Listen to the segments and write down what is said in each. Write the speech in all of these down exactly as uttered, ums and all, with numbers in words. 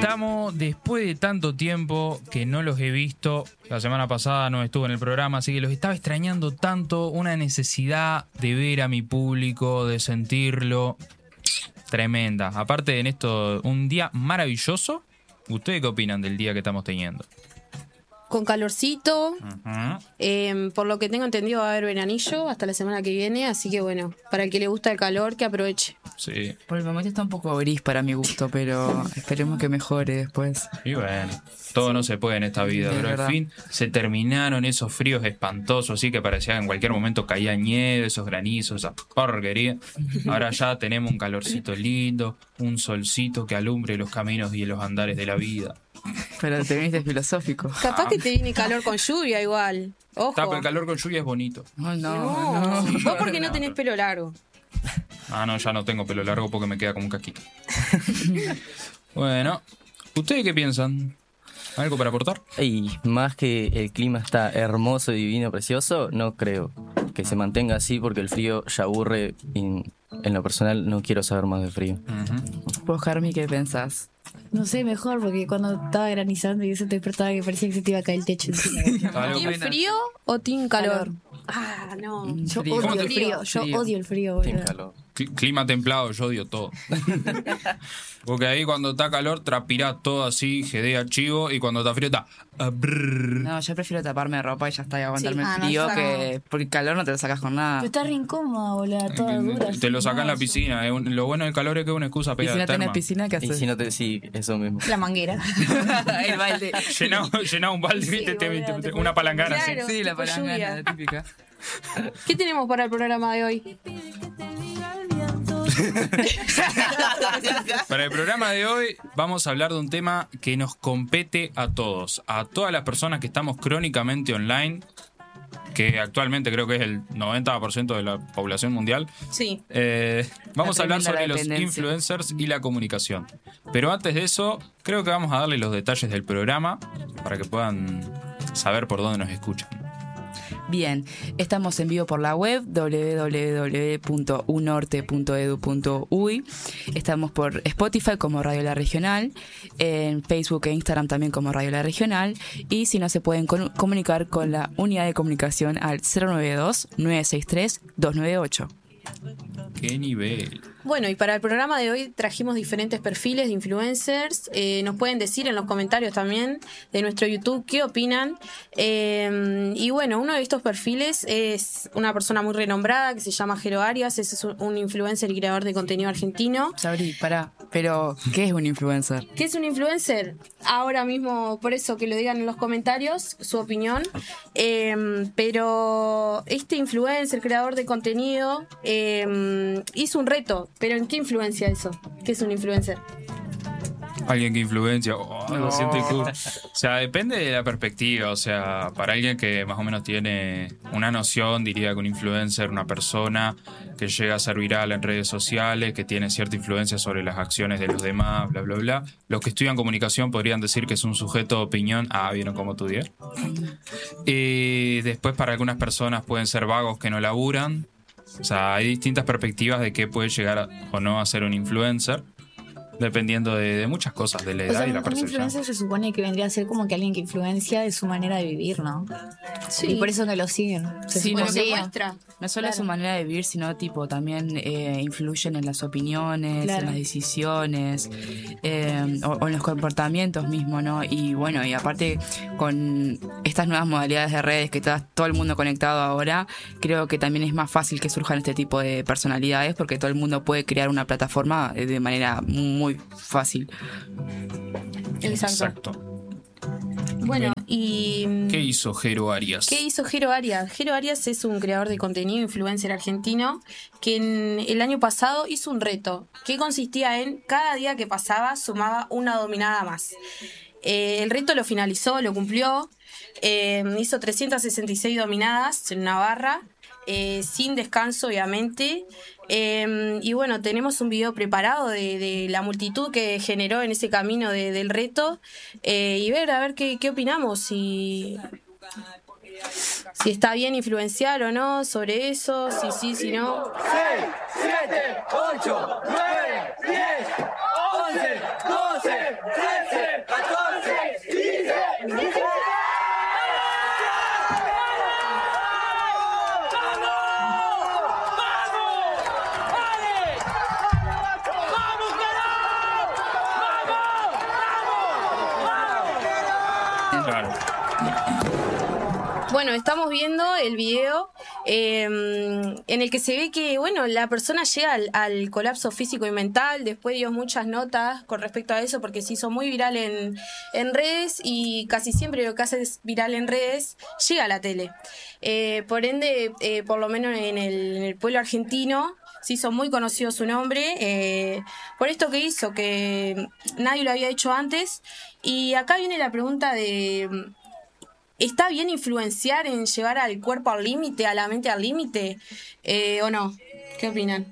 estamos después de tanto tiempo que no los he visto. La semana pasada no estuve en el programa, así que los estaba extrañando tanto. Una necesidad de ver a mi público, de sentirlo. Tremenda. Aparte en esto, un día maravilloso. ¿Ustedes qué opinan del día que estamos teniendo? Con calorcito, Uh-huh. eh, por lo que tengo entendido va a haber veranillo hasta la semana que viene, así que bueno, para el que le gusta el calor, que aproveche. Sí. Por el momento está un poco gris para mi gusto, pero esperemos que mejore después. Y bueno, todo no se puede en esta vida, Es pero verdad. al fin se terminaron esos fríos espantosos, así que parecía que en cualquier momento caía nieve, esos granizos, esa porquería. Ahora ya tenemos un calorcito lindo, un solcito que alumbre los caminos y los andares de la vida. Pero te viniste filosófico. Capaz que te viene calor con lluvia igual. Ojo. Está, pero el calor con lluvia es bonito. Oh, no, No, no. vos porque no tenés pelo largo. Ah, no, ya no tengo pelo largo porque me queda como un caquito. Bueno, ¿ustedes qué piensan? ¿Algo para aportar? Y más que el clima está hermoso, divino, precioso, no creo que se mantenga así porque el frío ya aburre y en lo personal no quiero saber más de frío. Uh-huh. Vos, Jarmi, ¿qué pensás? No sé, mejor, porque cuando estaba granizando y eso te despertaba que parecía que se te iba a caer el techo encima. Algo ¿Team pena. frío o team calor? Calor. Ah, no. Mm, Yo frío. odio ¿Cómo el te- frío, yo Frío. odio el frío, Team boludo. calor. Cl- Clima templado, yo odio todo. Porque ahí cuando está calor transpira todo así, jedea chivo, y cuando está frío está... ah, brrr. No, yo prefiero taparme de ropa y ya está, y aguantarme Sí. el Ah, no, frío, yo que por el calor no te lo sacas con nada. Pero está re incómoda, boludo, toda dura. Te lo así, sacan en la no, piscina. es un- lo bueno del calor es que es una excusa Y para ir si a la no tenés terma. piscina, ¿qué Y haces? si no te sí, eso mismo. La manguera. El balde. Llená, llená un balde, Sí, ¿viste? Te- boludo, te- te te- pones- una palangana así. Claro. Sí, la tipo palangana, lluvia. la típica. ¿Qué tenemos para el programa de hoy? Para el programa de hoy vamos a hablar de un tema que nos compete a todos, a todas las personas que estamos crónicamente online, que actualmente creo que es el noventa por ciento de la población mundial. Sí. Eh, vamos a La hablar tremenda sobre los dependencia. influencers y la comunicación. Pero antes de eso, creo que vamos a darle los detalles del programa para que puedan saber por dónde nos escuchan. Bien, estamos en vivo por la web doble u doble u doble u punto unorte punto edu punto uy. Estamos por Spotify como Radio La Regional, en Facebook e Instagram también como Radio La Regional, y si no se pueden con- comunicar con la unidad de comunicación al cero nueve dos nueve seis tres dos nueve ocho. ¡Qué nivel! Bueno, y para el programa de hoy trajimos diferentes perfiles de influencers. Eh, nos pueden decir en los comentarios también de nuestro YouTube qué opinan. Eh, y bueno, uno de estos perfiles es una persona muy renombrada que se llama Jero Arias. Es un influencer y creador de contenido argentino. Sabri, pará, pero ¿qué es un influencer? ¿Qué es un influencer? Ahora mismo, por eso que lo digan en los comentarios, su opinión. Eh, pero este influencer, creador de contenido, eh, hizo un reto. ¿Pero en qué influencia eso? ¿Qué es un influencer? Alguien que influencia, oh, lo No. siento y cool. O sea, depende de la perspectiva. O sea, para alguien que más o menos tiene una noción, diría que un influencer, una persona que llega a ser viral en redes sociales, que tiene cierta influencia sobre las acciones de los demás, bla, bla, bla. Los que estudian comunicación podrían decir que es un sujeto de opinión. Ah, ¿vieron cómo estudié? Y después para algunas personas pueden ser vagos que no laburan. O sea, hay distintas perspectivas de qué puede llegar a- o no a ser un influencer. Dependiendo de, de muchas cosas, de la O edad sea, y la un percepción. influencer se supone que vendría a ser como que alguien que influencia de su manera de vivir, ¿no? Y por eso no lo siguen. Se Sí, supone no Bueno, que- que muestra. No solo es Claro. su manera de vivir, sino tipo también eh, influyen en las opiniones, Claro. en las decisiones, eh, o, o en los comportamientos mismos, ¿no? Y bueno, y aparte con estas nuevas modalidades de redes que está todo el mundo conectado ahora, creo que también es más fácil que surjan este tipo de personalidades porque todo el mundo puede crear una plataforma de manera muy fácil. Exacto. Exacto. Bueno, y... ¿Qué hizo Jero Arias? ¿Qué hizo Jero Arias? Jero Arias es un creador de contenido, influencer argentino, que en el año pasado hizo un reto que consistía en cada día que pasaba sumaba una dominada más. Eh, el reto lo finalizó, lo cumplió, eh, hizo trescientas sesenta y seis dominadas en una barra, eh, sin descanso obviamente. Eh, y bueno, tenemos un video preparado de, de la multitud que generó en ese camino de- del reto, eh, y ver, a ver qué, qué opinamos, si, si está bien influenciar o no sobre eso, si sí, si no. seis, siete, ocho, nueve, diez, once, doce, trece, catorce, quince, dieciséis. Claro. Bueno, estamos viendo el video eh, en el que se ve que, bueno, la persona llega al, al colapso físico y mental. Después dio muchas notas con respecto a eso porque se hizo muy viral en, en redes, y casi siempre lo que hace es viral en redes llega a la tele. Eh, por ende, eh, por lo menos en el, en el pueblo argentino, se hizo muy conocido su nombre eh, por esto que hizo, que nadie lo había hecho antes. Y acá viene la pregunta de... ¿está bien influenciar en llevar al cuerpo al límite, a la mente al límite? Eh, ¿O no? ¿Qué opinan?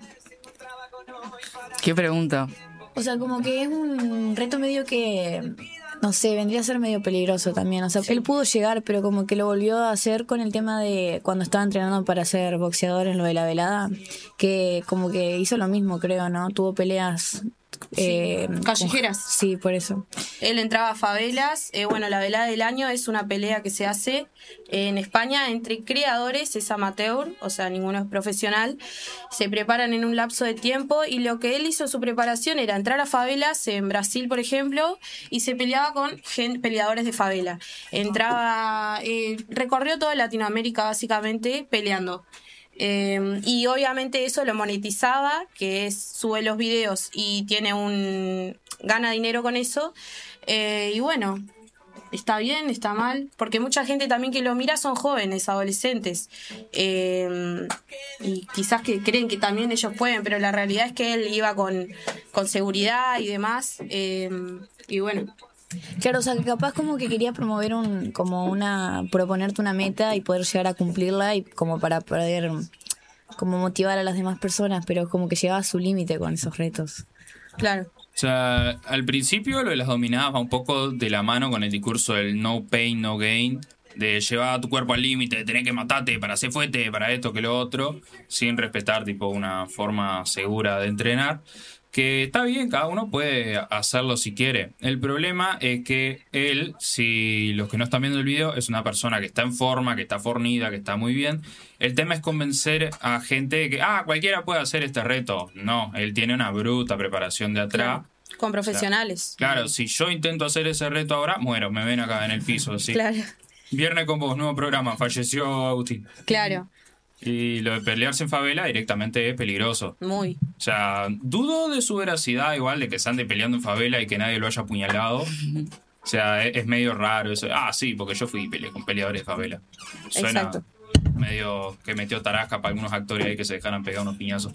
¿Qué pregunta? O sea, como que es un reto medio que, no sé, vendría a ser medio peligroso también. O sea, Sí. él pudo llegar, pero como que lo volvió a hacer con el tema de cuando estaba entrenando para ser boxeador en lo de la velada, que como que hizo lo mismo, creo, ¿no? Tuvo peleas... Eh, callejeras. con- sí, por eso. Él entraba a favelas. Eh, bueno, la velada del año es una pelea que se hace en España entre creadores, es amateur, o sea, ninguno es profesional. Se preparan en un lapso de tiempo, y lo que él hizo en su preparación era entrar a favelas en Brasil, por ejemplo, y se peleaba con gen- peleadores de favela. Entraba, eh, recorrió toda Latinoamérica básicamente peleando. Eh, y obviamente eso lo monetizaba, que es sube los videos y tiene un gana dinero con eso. Eh, y bueno, está bien, está mal, porque mucha gente también que lo mira son jóvenes, adolescentes, eh, y quizás que creen que también ellos pueden, pero la realidad es que él iba con, con seguridad y demás. Eh, y bueno, Claro, o sea, que capaz como que quería promover un, como una, proponerte una meta y poder llegar a cumplirla, y como para poder como motivar a las demás personas, pero como que llegaba a su límite con esos retos. claro. O sea, al principio lo de las dominadas va un poco de la mano con el discurso del no pain, no gain, de llevar a tu cuerpo al límite, tener que matarte para ser fuerte, para esto, que lo otro, sin respetar tipo una forma segura de entrenar. Que está bien, cada uno puede hacerlo si quiere. El problema es que él, si los que no están viendo el video, es una persona que está en forma, que está fornida, que está muy bien. El tema es convencer a gente de que, ah, cualquiera puede hacer este reto. No, él tiene una bruta preparación de atrás. Con profesionales. Claro, si yo intento hacer ese reto ahora, muero, me ven acá en el piso, así. Claro, Viernes con vos, nuevo programa, falleció Agustín. claro, Y lo de pelearse en favela directamente es peligroso. muy. O sea, dudo de su veracidad igual, de que se ande peleando en favela y que nadie lo haya apuñalado. O sea, es, es medio raro eso. Ah, sí, porque yo fui y peleé con peleadores de favela. Suena Exacto. medio que metió tarasca para algunos actores ahí que se dejaran pegar unos piñazos.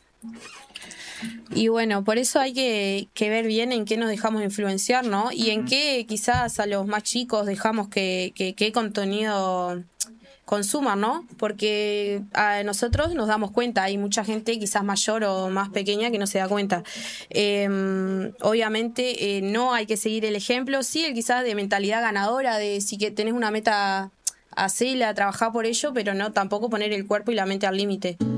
Y bueno, por eso hay que, que ver bien en qué nos dejamos influenciar, ¿no? Y en qué quizás a los más chicos dejamos que, que, qué contenido consuman, ¿no? Porque a nosotros nos damos cuenta, hay mucha gente quizás mayor o más pequeña que no se da cuenta. Eh, obviamente eh, no hay que seguir el ejemplo, sí, el quizás de mentalidad ganadora, de si que tenés una meta, hacela, trabajar por ello, pero no tampoco poner el cuerpo y la mente al límite.